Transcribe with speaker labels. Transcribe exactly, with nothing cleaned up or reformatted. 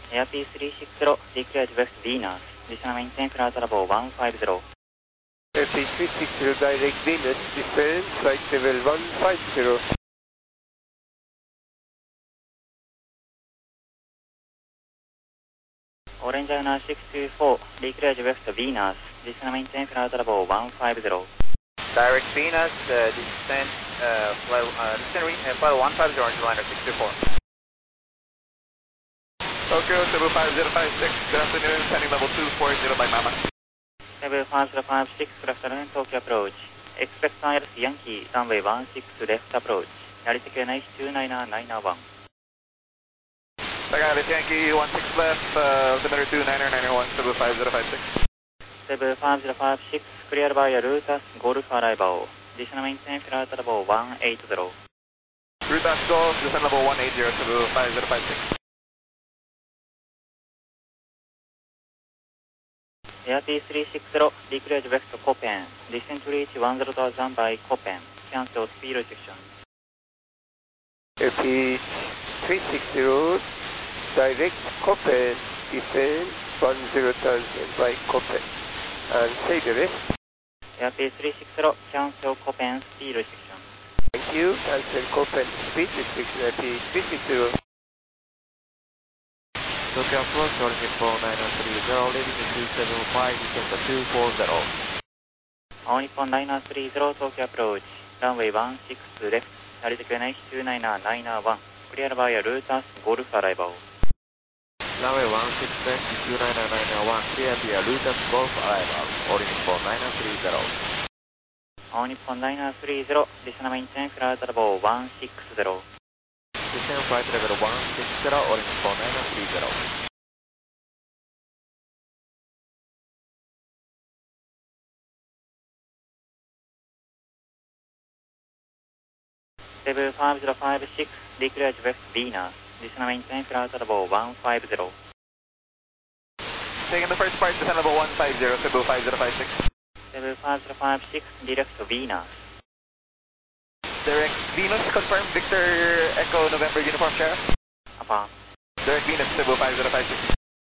Speaker 1: Air P three sixty, declared West Venus. Descend maintain flight level one five zero.
Speaker 2: Air P three sixty, direct Venus, descend, flight level one five zero.
Speaker 1: Orange Liner six two four, declared West Venus. Descend maintain flight level one five zero.
Speaker 3: Direct Venus, uh, descend, uh, flight, uh, descend, uh, flight one five zero, Orange Liner six two four.
Speaker 4: Tokyo seven five zero five six, good afternoon, pending level two four zero by Mama.
Speaker 1: seven five zero five six, good afternoon, Tokyo approach. Expect N L C Yankee, runway one six left approach. Altitude N H two nine nine one.
Speaker 4: Tagalis Yankee one six left, uh, altimeter two nine nine one, seven five zero five six.
Speaker 1: seven five zero five six, clear by Rutas, Golf arrival. Descend maintain flight level one eight zero.
Speaker 4: Rutas Golf, descend level one eight zero, seven five zero five six.
Speaker 1: Air P three sixty, declared West Copen. Descend to reach one zero thousand by Copen. Cancel speed restriction.
Speaker 2: Air P three sixty, direct Copen, descend one zero thousand by Copen. And say the rest.
Speaker 1: Air P three sixty, cancel Copen speed restriction.
Speaker 2: Thank you, cancel Copen speed restriction, Air P three sixty.
Speaker 5: Tokyo approach, origin four nine three zero, leading to two seven five, descend to two four zero.
Speaker 1: All Nippon nine three zero, Tokyo approach. Runway one six left, altitude N H two nine nine one. Clear by Rutas, Golf arrival.
Speaker 5: Runway one six left, two nine nine one, clear via Rutas Golf arrival, origin four nine three zero.
Speaker 1: All Nippon nine three zero, descend maintain flight level one six zero.
Speaker 5: Descend flight level one six zero, origin four nine three zero.
Speaker 1: seven five zero five six, declared West Venus. Descend maintain flight level one five zero.
Speaker 4: Taking the first part, descend level one five zero, seven five zero five six.
Speaker 1: seven five zero five six, direct Venus.
Speaker 4: Direct Venus, confirm Victor Echo November Uniform Sheriff.
Speaker 1: Upon.
Speaker 4: Direct Venus, seven five zero five six.